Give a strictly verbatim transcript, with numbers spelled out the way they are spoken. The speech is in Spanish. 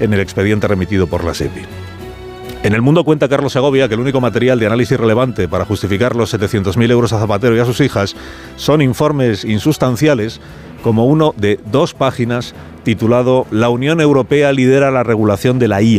en el expediente remitido por la SEPI. En El Mundo cuenta Carlos Segovia que el único material de análisis relevante para justificar los setecientos mil euros a Zapatero y a sus hijas son informes insustanciales, como uno de dos páginas titulado «La Unión Europea lidera la regulación de la I A».